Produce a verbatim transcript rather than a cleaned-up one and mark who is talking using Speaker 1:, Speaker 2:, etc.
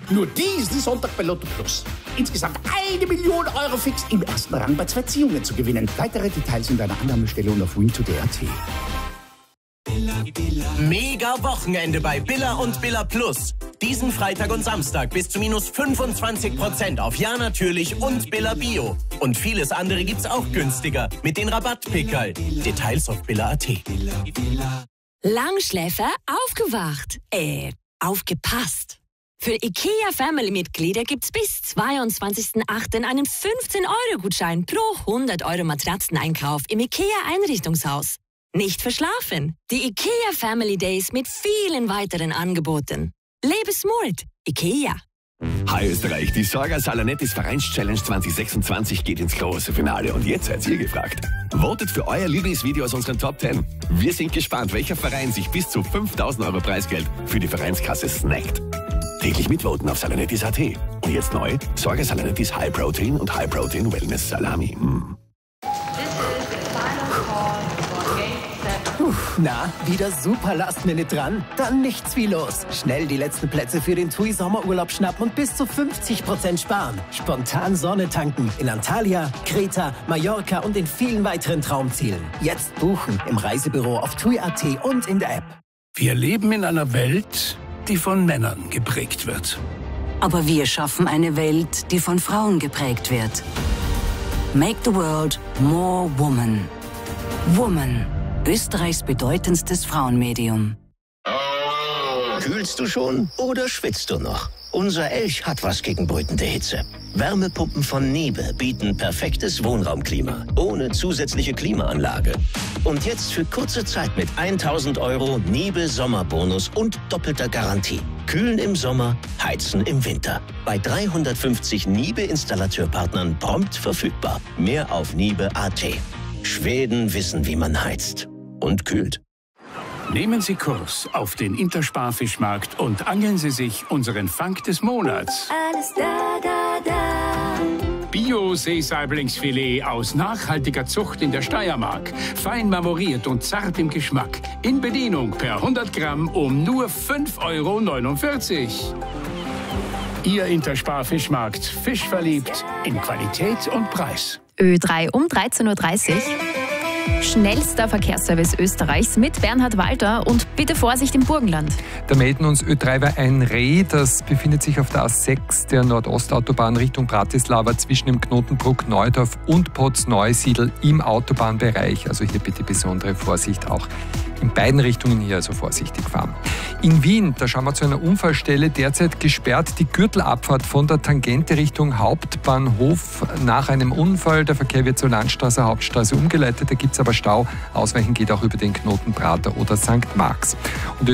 Speaker 1: Nur diesen Sonntag bei Lotto Plus. Insgesamt eine Million Euro fix im ersten Rang bei zwei Ziehungen zu gewinnen. Weitere Details in deiner Annahmestelle und auf win to day punkt at.
Speaker 2: Mega Wochenende bei Billa und Billa Plus. Diesen Freitag und Samstag bis zu minus fünfundzwanzig Prozent auf Ja natürlich und Billa Bio. Und vieles andere gibt's auch günstiger mit den Rabattpickerl. Details auf Billa punkt at.
Speaker 3: Langschläfer aufgewacht. Äh, aufgepasst. Für IKEA-Family-Mitglieder gibt's bis zweiundzwanzigsten achten einen fünfzehn-Euro-Gutschein pro hundert Euro Matratzeneinkauf im IKEA-Einrichtungshaus. Nicht verschlafen. Die IKEA Family Days mit vielen weiteren Angeboten. Lebe smart. IKEA.
Speaker 4: Hi Österreich, die Sorga Salanettis Vereins-Challenge zwanzig sechsundzwanzig geht ins große Finale und jetzt seid ihr gefragt. Votet für euer Lieblingsvideo aus unseren Top zehn. Wir sind gespannt, welcher Verein sich bis zu fünftausend Euro Preisgeld für die Vereinskasse snackt. Täglich mitvoten auf salanettis punkt at. Und jetzt neu, Sorga Salanettis High Protein und High Protein Wellness Salami. Mm.
Speaker 5: Na, wieder super Last-Minute dran? Dann nichts wie los. Schnell die letzten Plätze für den TUI Sommerurlaub schnappen und bis zu fünfzig Prozent sparen. Spontan Sonne tanken in Antalya, Kreta, Mallorca und in vielen weiteren Traumzielen. Jetzt buchen im Reisebüro auf tui punkt at und in der App.
Speaker 6: Wir leben in einer Welt, die von Männern geprägt wird.
Speaker 7: Aber wir schaffen eine Welt, die von Frauen geprägt wird. Make the world more woman. Woman. Österreichs bedeutendstes Frauenmedium.
Speaker 8: Kühlst du schon oder schwitzt du noch? Unser Elch hat was gegen brütende Hitze. Wärmepumpen von Niebe bieten perfektes Wohnraumklima, ohne zusätzliche Klimaanlage. Und jetzt für kurze Zeit mit tausend Euro Niebe Sommerbonus und doppelter Garantie. Kühlen im Sommer, heizen im Winter. Bei dreihundertfünfzig Niebe-Installateurpartnern prompt verfügbar. Mehr auf niebe punkt at. Schweden wissen, wie man heizt. Und kühlt.
Speaker 6: Nehmen Sie Kurs auf den Intersparfischmarkt und angeln Sie sich unseren Fang des Monats.
Speaker 9: Alles da, da, da.
Speaker 6: Bio-Seesaiblingsfilet aus nachhaltiger Zucht in der Steiermark. Fein marmoriert und zart im Geschmack. In Bedienung per hundert Gramm um nur fünf Euro neunundvierzig. Ihr Intersparfischmarkt. Fisch verliebt in Qualität und Preis.
Speaker 10: Ö drei um dreizehn Uhr dreißig. Schnellster Verkehrsservice Österreichs mit Bernhard Walter und bitte Vorsicht im Burgenland.
Speaker 11: Da melden uns Ö drei war ein Reh, das befindet sich auf der A sechs der Nordostautobahn Richtung Bratislava zwischen dem Knotenbruck Neudorf und Potzneusiedl im Autobahnbereich. Also hier bitte besondere Vorsicht auch in beiden Richtungen hier, also vorsichtig fahren. In Wien, da schauen wir zu einer Unfallstelle, derzeit gesperrt die Gürtelabfahrt von der Tangente Richtung Hauptbahnhof nach einem Unfall. Der Verkehr wird zur Landstraße, Hauptstraße umgeleitet, da gibt es aber Stau. Ausweichen geht auch über den Knoten Prater oder Sankt Marx. Und